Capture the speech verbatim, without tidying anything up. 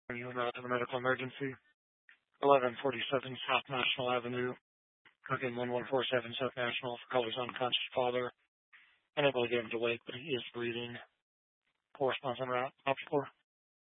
You about a medical emergency. eleven forty-seven South National Avenue. Again, one one four seven South National. For colors unconscious father. Unable to get him to wake, but he is breathing. Corresponds on route. Option four.